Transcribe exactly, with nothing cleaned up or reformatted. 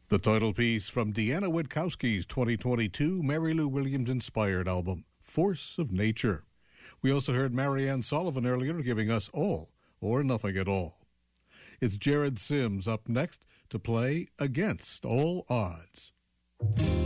The title piece from Deanna Witkowski's twenty twenty-two Mary Lou Williams-inspired album, Force of Nature. We also heard Marianne Sullivan earlier giving us All or Nothing at All. It's Jared Sims up next to play Against All Odds.